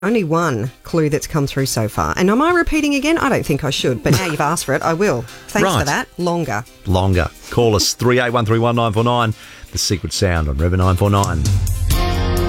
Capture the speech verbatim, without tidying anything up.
Only one clue that's come through so far. And am I repeating again? I don't think I should, but now you've asked for it, I will. Thanks Right. for that. Longer. Longer. Call us three eight one three one nine four nine. The Secret Sound on River nine four nine.